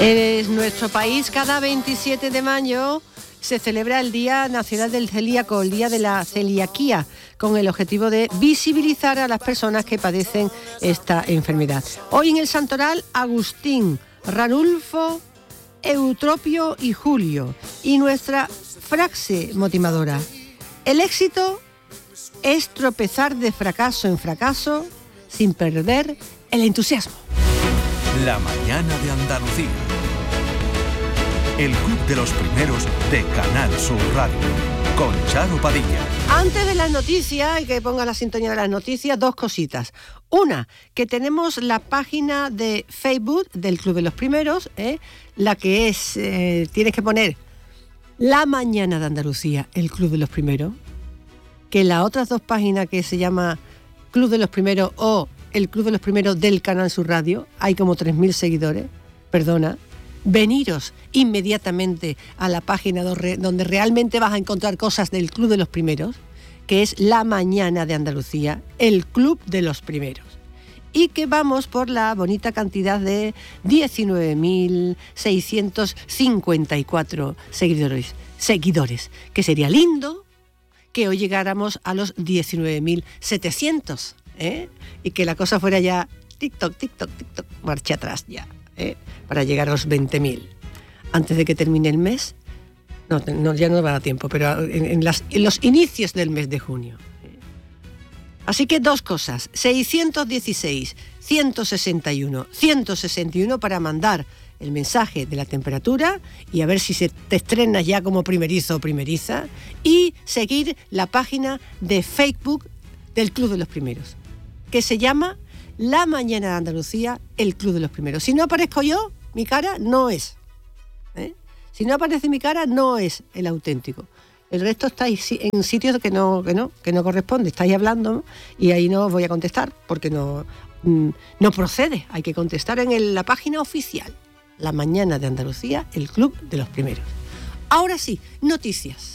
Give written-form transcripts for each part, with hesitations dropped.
En nuestro país, cada 27 de mayo se celebra el Día Nacional del Celíaco, el Día de la Celiaquía, con el objetivo de visibilizar a las personas que padecen esta enfermedad. Hoy en el santoral, Agustín, Ranulfo, Eutropio y Julio. Y nuestra frase motivadora: el éxito es tropezar de fracaso en fracaso sin perder el entusiasmo. La mañana de Andalucía. El Club de los Primeros de Canal Sur Radio, con Charo Padilla. Antes de las noticias, y que ponga la sintonía de las noticias, dos cositas. Una, que tenemos la página de Facebook del Club de los Primeros, la que es, tienes que poner La Mañana de Andalucía, el Club de los Primeros, que las otras dos páginas que se llama Club de los Primeros o el Club de los Primeros del Canal Sur Radio, hay como 3.000 seguidores, veniros inmediatamente a la página donde realmente vas a encontrar cosas del Club de los Primeros, que es La Mañana de Andalucía, el Club de los Primeros. Y que vamos por la bonita cantidad de 19.654 seguidores, que sería lindo que hoy llegáramos a los 19.700, y que la cosa fuera ya TikTok, marcha atrás ya, para llegar a los 20.000 antes de que termine el mes. No, ya no va a dar tiempo, pero en los inicios del mes de junio. Así que dos cosas: 616, 161, 161 para mandar el mensaje de la temperatura y a ver si te estrenas ya como primerizo o primeriza, y seguir la página de Facebook del Club de los Primeros, que se llama La Mañana de Andalucía, el Club de los Primeros. Si no aparezco yo, mi cara no es. Si no aparece mi cara, no es el auténtico. El resto estáis en sitios que no corresponde. Estáis hablando y ahí no os voy a contestar porque no procede. Hay que contestar en la página oficial. La Mañana de Andalucía, el Club de los Primeros. Ahora sí, noticias.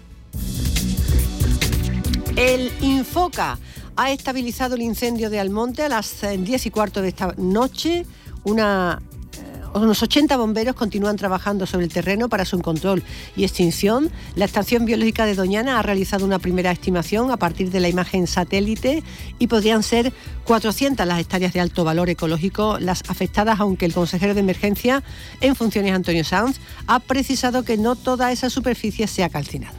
El Infoca ha estabilizado el incendio de Almonte a las 10:15 de esta noche. Unos 80 bomberos continúan trabajando sobre el terreno para su control y extinción. La Estación Biológica de Doñana ha realizado una primera estimación a partir de la imagen satélite y podrían ser 400 las hectáreas de alto valor ecológico las afectadas, aunque el consejero de Emergencia en funciones, Antonio Sanz, ha precisado que no toda esa superficie se ha calcinado.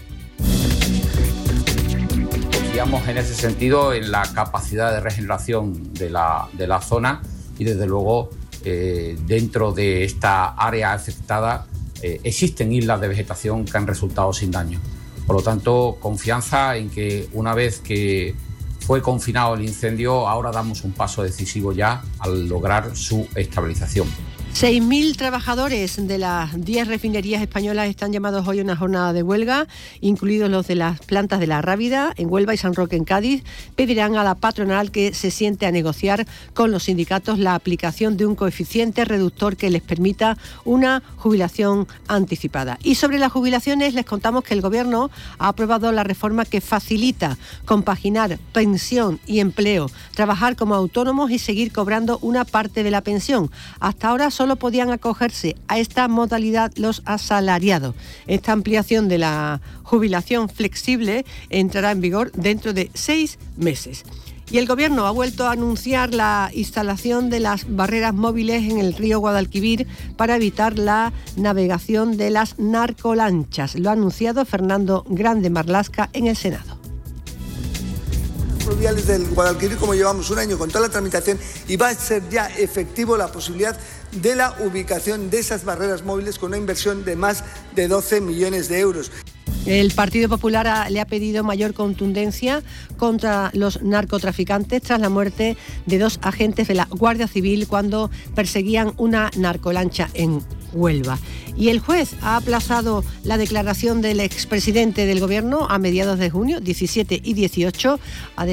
Confiamos en ese sentido en la capacidad de regeneración de la zona y desde luego dentro de esta área afectada existen islas de vegetación que han resultado sin daño. Por lo tanto, confianza en que una vez que fue confinado el incendio, ahora damos un paso decisivo ya al lograr su estabilización. 6.000 trabajadores de las 10 refinerías españolas están llamados hoy a una jornada de huelga, incluidos los de las plantas de La Rábida, en Huelva, y San Roque, en Cádiz. Pedirán a la patronal que se siente a negociar con los sindicatos la aplicación de un coeficiente reductor que les permita una jubilación anticipada. Y sobre las jubilaciones les contamos que el Gobierno ha aprobado la reforma que facilita compaginar pensión y empleo, trabajar como autónomos y seguir cobrando una parte de la pensión. Hasta ahora solo podían acogerse a esta modalidad los asalariados. Esta ampliación de la jubilación flexible entrará en vigor dentro de 6 meses. Y el Gobierno ha vuelto a anunciar la instalación de las barreras móviles en el río Guadalquivir para evitar la navegación de las narcolanchas. Lo ha anunciado Fernando Grande Marlasca en el Senado. Fluviales del Guadalquivir, como llevamos un año con toda la tramitación, y va a ser ya efectivo la posibilidad de la ubicación de esas barreras móviles con una inversión de más de 12 millones de euros. El Partido Popular le ha pedido mayor contundencia contra los narcotraficantes tras la muerte de 2 agentes de la Guardia Civil cuando perseguían una narcolancha en Huelva. Y el juez ha aplazado la declaración del expresidente del gobierno a mediados de junio, 17 y 18, para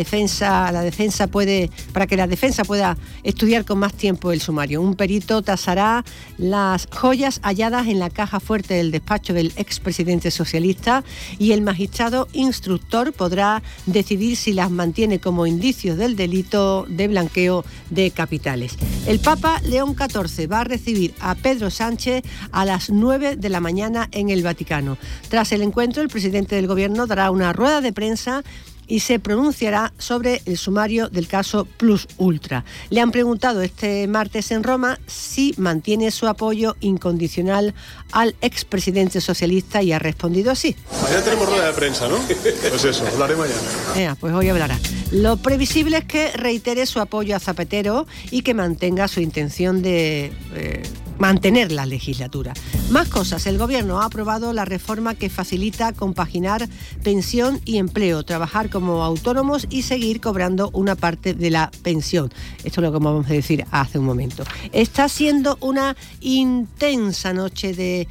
que la defensa pueda estudiar con más tiempo el sumario. Un perito tasará las joyas halladas en la caja fuerte del despacho del expresidente socialista y el magistrado instructor podrá decidir si las mantiene como indicios del delito de blanqueo de capitales. El Papa León XIV va a recibir a Pedro Sánchez a las 9 de la mañana en el Vaticano. Tras el encuentro, el presidente del gobierno dará una rueda de prensa y se pronunciará sobre el sumario del caso Plus Ultra. Le han preguntado este martes en Roma si mantiene su apoyo incondicional al expresidente socialista y ha respondido así. Mañana tenemos rueda de prensa, ¿no? Pues eso, hablaré mañana. Pues hoy hablará. Lo previsible es que reitere su apoyo a Zapatero y que mantenga su intención de mantener la legislatura. Más cosas. El gobierno ha aprobado la reforma que facilita compaginar pensión y empleo, trabajar como autónomos y seguir cobrando una parte de la pensión. Esto es lo que vamos a decir hace un momento. Está siendo una intensa noche de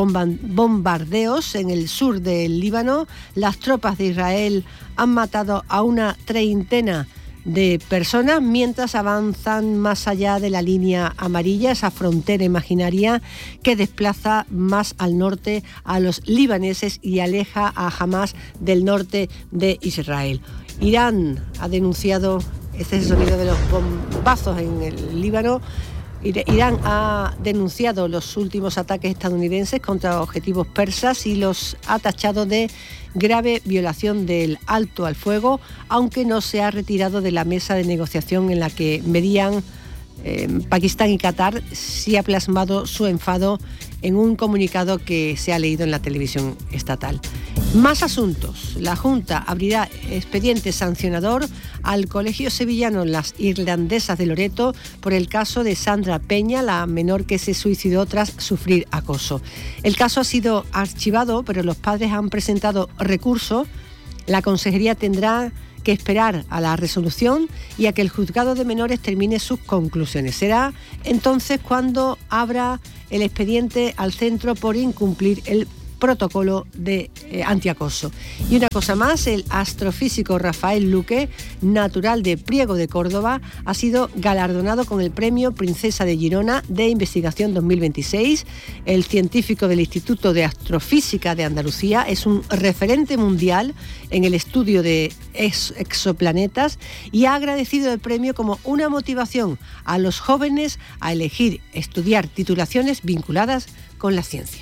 bombardeos en el sur del Líbano. Las tropas de Israel han matado a una treintena de personas mientras avanzan más allá de la línea amarilla, esa frontera imaginaria que desplaza más al norte a los libaneses y aleja a Hamás del norte de Israel. Irán ha denunciado, este es el sonido de los bombazos en el Líbano. Irán ha denunciado los últimos ataques estadounidenses contra objetivos persas y los ha tachado de grave violación del alto al fuego, aunque no se ha retirado de la mesa de negociación en la que medían Pakistán y Qatar. Sí ha plasmado su enfado en un comunicado que se ha leído en la televisión estatal. Más asuntos. La Junta abrirá expediente sancionador al Colegio Sevillano Las Irlandesas de Loreto por el caso de Sandra Peña, la menor que se suicidó tras sufrir acoso. El caso ha sido archivado, pero los padres han presentado recurso. La consejería tendrá que esperar a la resolución y a que el juzgado de menores termine sus conclusiones. Será entonces cuando abra el expediente al centro por incumplir el protocolo de antiacoso. Y una cosa más, el astrofísico Rafael Luque, natural de Priego de Córdoba, ha sido galardonado con el premio Princesa de Girona de Investigación 2026. El científico del Instituto de Astrofísica de Andalucía es un referente mundial en el estudio de exoplanetas y ha agradecido el premio como una motivación a los jóvenes a elegir estudiar titulaciones vinculadas con la ciencia.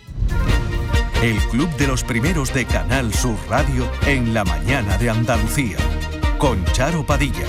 El Club de los Primeros de Canal Sur Radio en la mañana de Andalucía, con Charo Padilla.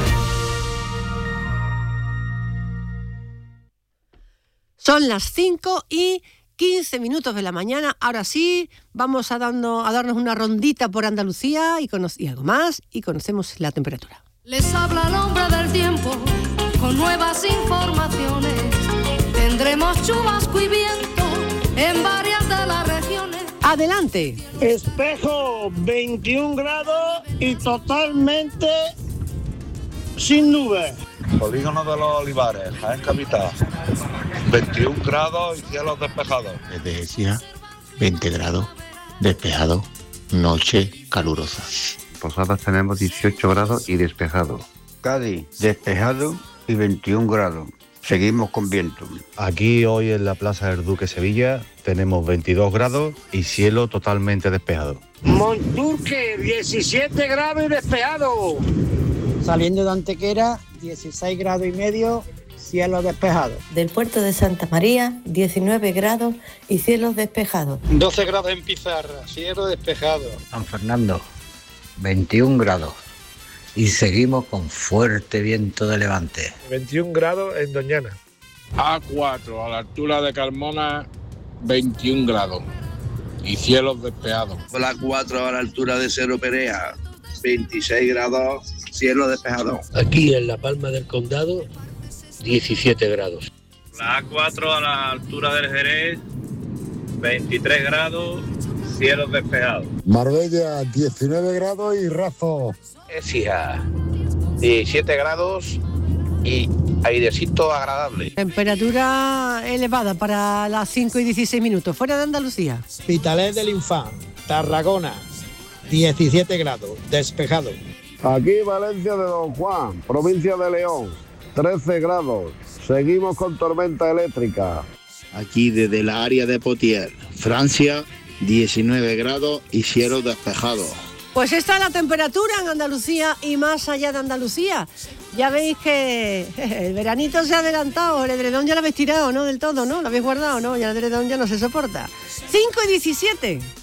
Son las 5:15 de la mañana. Ahora sí, vamos a darnos una rondita por Andalucía y algo más, y conocemos la temperatura. Les habla el hombre del tiempo con nuevas informaciones. Tendremos chubasco y viento en varias de las regiones. ¡Adelante! Espejo, 21 grados y totalmente sin nubes. Polígono de los Olivares, Jaén Capital, 21 grados y cielos despejados. Desde Écija, 20 grados, despejado, noche calurosa. Posadas tenemos 18 grados y despejado. Cádiz, despejado y 21 grados. Seguimos con viento. Aquí hoy en la Plaza del Duque Sevilla tenemos 22 grados y cielo totalmente despejado. Monturque, 17 grados y despejado. Saliendo de Antequera, 16 grados y medio, cielo despejado. Del puerto de Santa María, 19 grados y cielos despejados. 12 grados en Pizarra, cielo despejado. San Fernando, 21 grados. Y seguimos con fuerte viento de levante. 21 grados en Doñana. A4, a la altura de Carmona, 21 grados. Y cielos despejados. La 4 a la altura de Cerro Perea, 26 grados, cielo despejado. Aquí en La Palma del Condado, 17 grados. La A4 a la altura del Jerez, 23 grados, cielos despejados. Marbella, 19 grados y Razo. Écija, 17 grados y airecito agradable. Temperatura elevada para las 5 y 16 minutos. Fuera de Andalucía. Hospitalet del Infant, Tarragona, 17 grados, despejado. Aquí Valencia de Don Juan, provincia de León, 13 grados. Seguimos con tormenta eléctrica. Aquí desde la área de Poitiers, Francia, 19 grados y cielo despejado. Pues esta es la temperatura en Andalucía y más allá de Andalucía. Ya veis que el veranito se ha adelantado, el edredón ya lo habéis tirado, ¿no? Del todo, ¿no? Lo habéis guardado, ¿no? Ya el edredón ya no se soporta. 5 y 17.